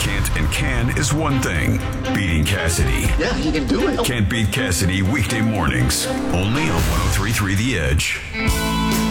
can't and can is one thing. Beating Cassidy. Yeah, he can do it. Can't Beat Cassidy weekday mornings. Only on 103.3 The Edge.